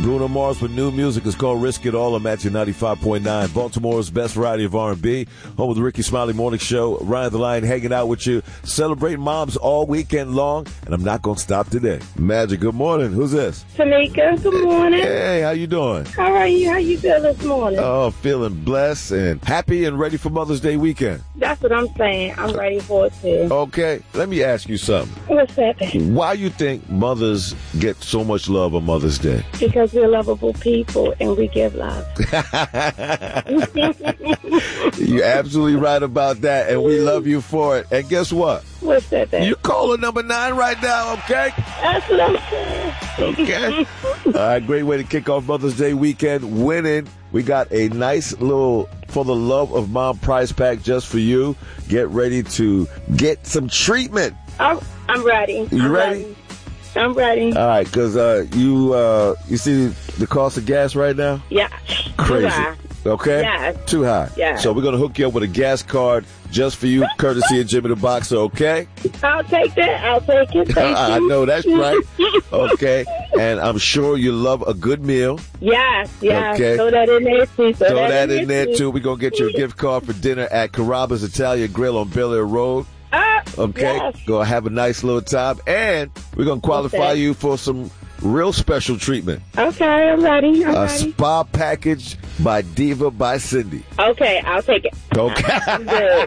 Bruno Mars with new music is called Risk It All on Magic 95.9. Baltimore's best variety of R&B. Home of the Ricky Smiley Morning Show. Ryan the Lion hanging out with you. Celebrating moms all weekend long. And I'm not going to stop today. Magic, good morning. Who's this? Tamika, good morning. Hey, how you doing? How are you? How you feel this morning? Oh, feeling blessed and happy and ready for Mother's Day weekend. That's what I'm saying. I'm ready for it too. Okay, let me ask you something. What's that? Why you think mothers get so much love on Mother's Day? Because we're lovable people and we give love. You're absolutely right about that, and we love you for it. And guess what? What's that? You caller number 9 right now, okay? That's what I'm saying. Okay. All right, great way to kick off Mother's Day weekend. Winning. We got a nice little For the Love of Mom prize pack just for you. Get ready to get some treatment. I'm ready. You ready? I'm ready. All right, because you see the cost of gas right now? Yeah. Crazy. Too high. Okay? Yeah. Too high. Yeah. So we're going to hook you up with a gas card just for you, courtesy of Jimmy the Boxer, okay? I'll take that. I'll take it. Thank I you. know, that's right. Okay. And I'm sure you love a good meal. Yes. Okay. Throw that in there, too. Throw that in there, too. We're going to get you a gift card for dinner at Carrabba's Italian Grill on Bel Air Road. Okay, yes. Go have a nice little time, and we're going to qualify you for some real special treatment. Okay, I'm ready. I'm ready. Spa package by Diva by Cindy. Okay, I'll take it. Okay. I'm good.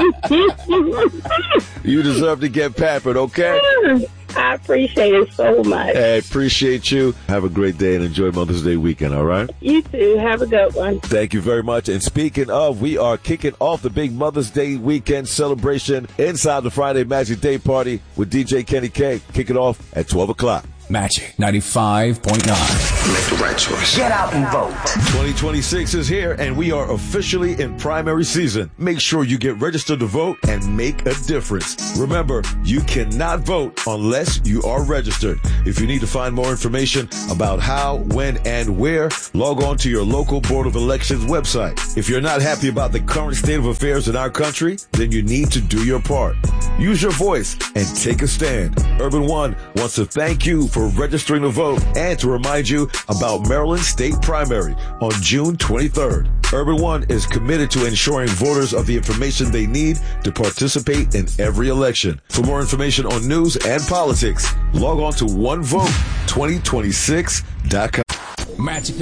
You deserve to get pampered, okay? I appreciate it so much. Hey, appreciate you. Have a great day and enjoy Mother's Day weekend, all right? You too. Have a good one. Thank you very much. And speaking of, we are kicking off the big Mother's Day weekend celebration inside the Friday Magic Day Party with DJ Kenny K. Kick it off at 12 o'clock. Magic 95.9. Make the right choice. Get out and vote. 2026 is here, and we are officially in primary season. Make sure you get registered to vote and make a difference. Remember, you cannot vote unless you are registered. If you need to find more information about how, when, and where, log on to your local Board of Elections website. If you're not happy about the current state of affairs in our country, then you need to do your part. Use your voice and take a stand. Urban One wants to thank you for registering to vote and to remind you about Maryland State Primary on June 23rd. Urban One is committed to ensuring voters of the information they need to participate in every election. For more information on news and politics, log on to onevote2026.com. Magic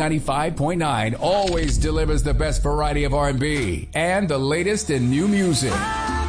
95.9 always delivers the best variety of R&B and the latest in new music.